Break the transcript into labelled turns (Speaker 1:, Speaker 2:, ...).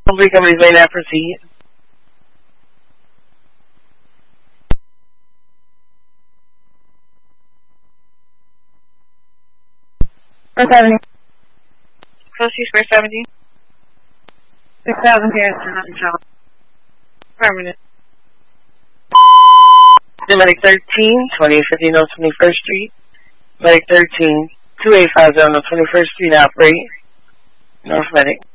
Speaker 1: Complete coverage, may now proceed.
Speaker 2: First Avenue.
Speaker 1: Close to First Avenue.
Speaker 2: 6,000 PS.
Speaker 1: Permanent. Medic 13, 2050 North 21st Street. Medic 13, 2850 North 21st Street, operate. North Medic.